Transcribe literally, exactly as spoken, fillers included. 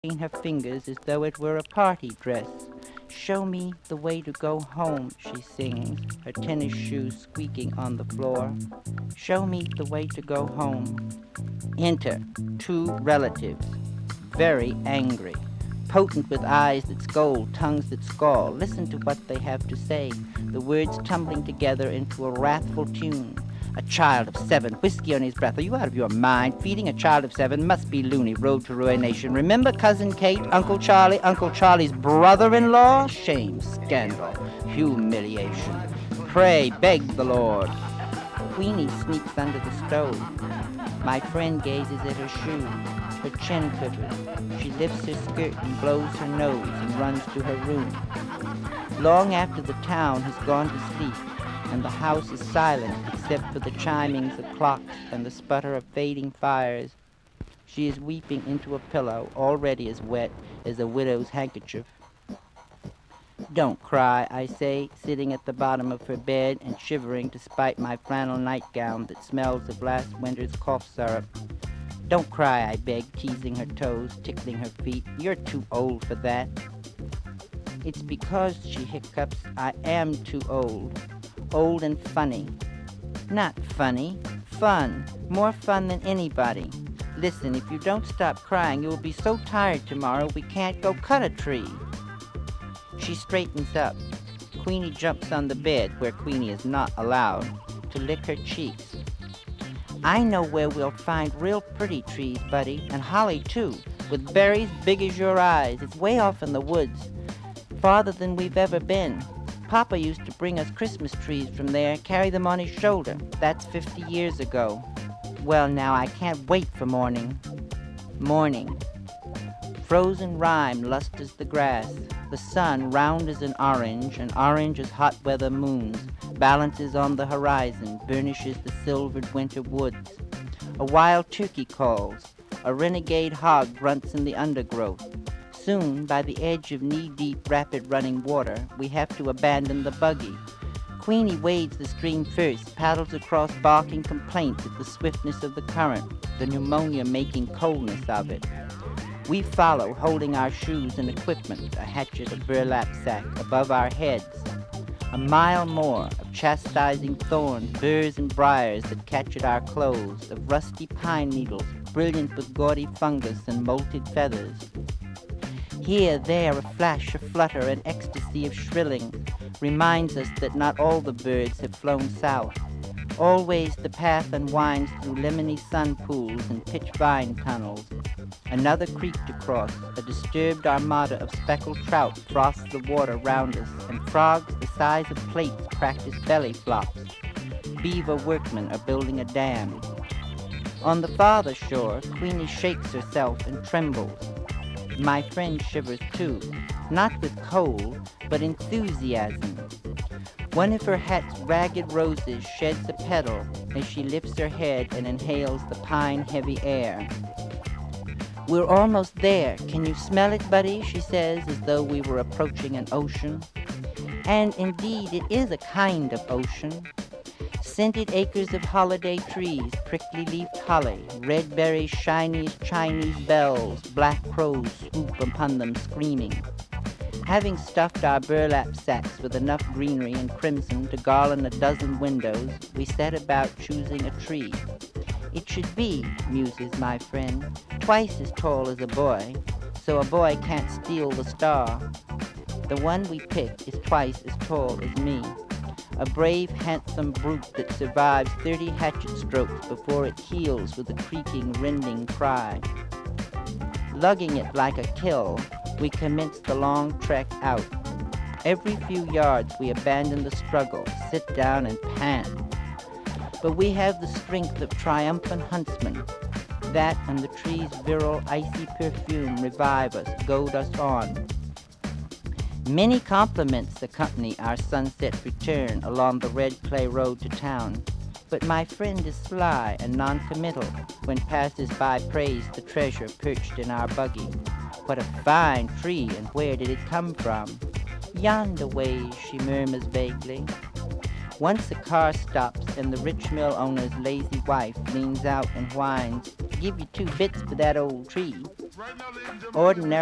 between her fingers as though it were a party dress. Show me the way to go home, she sings, her tennis shoes squeaking on the floor. Show me the way to go home. Enter two relatives, very angry, potent with eyes that scold, tongues that scowl. Listen to what they have to say, the words tumbling together into a wrathful tune. A child of seven, whiskey on his breath. Are you out of your mind? Feeding a child of seven must be loony, road to ruination. Remember Cousin Kate, Uncle Charlie, Uncle Charlie's brother-in-law? Shame, scandal, humiliation. Pray, beg the Lord. Queenie sneaks under the stove. My friend gazes at her shoes, her chin quivers. She lifts her skirt and blows her nose and runs to her room. Long after the town has gone to sleep, and the house is silent except for the chimings of clocks and the sputter of fading fires, she is weeping into a pillow already as wet as a widow's handkerchief. Don't cry, I say, sitting at the bottom of her bed and shivering despite my flannel nightgown that smells of last winter's cough syrup. Don't cry, I beg, teasing her toes, tickling her feet. You're too old for that. It's because, she hiccups, I am too old. Old and funny. Not funny, fun. More fun than anybody. Listen, if you don't stop crying, you will be so tired tomorrow we can't go cut a tree. She straightens up. Queenie jumps on the bed, where Queenie is not allowed, to lick her cheeks. I know where we'll find real pretty trees, buddy, and holly too, with berries big as your eyes. It's way off in the woods, farther than we've ever been. Papa used to bring us Christmas trees from there, carry them on his shoulder. That's fifty years ago. Well, now, I can't wait for morning. Morning. Frozen rime lusters the grass. The sun, round as an orange, and orange as hot weather moons, balances on the horizon, burnishes the silvered winter woods. A wild turkey calls. A renegade hog grunts in the undergrowth. Soon, by the edge of knee-deep, rapid-running water, we have to abandon the buggy. Queenie wades the stream first, paddles across barking complaints at the swiftness of the current, the pneumonia-making coldness of it. We follow, holding our shoes and equipment, a hatchet, a burlap sack, above our heads. A mile more of chastising thorns, burrs, and briars that catch at our clothes, of rusty pine needles, brilliant with gaudy fungus and molted feathers. Here, there, a flash, a flutter, an ecstasy of shrilling reminds us that not all the birds have flown south. Always the path unwinds through lemony sun pools and pitch vine tunnels. Another creek to cross, a disturbed armada of speckled trout frosts the water round us, and frogs the size of plates practice belly flops. Beaver workmen are building a dam. On the farther shore, Queenie shakes herself and trembles. My friend shivers too, not with cold, but enthusiasm. One of her hat's ragged roses sheds a petal as she lifts her head and inhales the pine-heavy air. We're almost there. Can you smell it, buddy? She says, as though we were approaching an ocean. And indeed, it is a kind of ocean. Scented acres of holiday trees, prickly-leafed holly, red berries shiny as Chinese bells, black crows swoop upon them screaming. Having stuffed our burlap sacks with enough greenery and crimson to garland a dozen windows, we set about choosing a tree. It should be, muses my friend, twice as tall as a boy, so a boy can't steal the star. The one we picked is twice as tall as me. A brave, handsome brute that survives thirty hatchet strokes before it heals with a creaking, rending cry. Lugging it like a kill, we commence the long trek out. Every few yards we abandon the struggle, sit down and pant. But we have the strength of triumphant huntsmen. That and the tree's virile, icy perfume revive us, goad us on. Many compliments accompany our sunset return along the red clay road to town, but my friend is sly and non-committal when passers-by praise the treasure perched in our buggy. What a fine tree, and where did it come from? Yonder way, she murmurs vaguely. Once the car stops and the rich mill owner's lazy wife leans out and whines, "Give you two bits for that old tree." Ordinary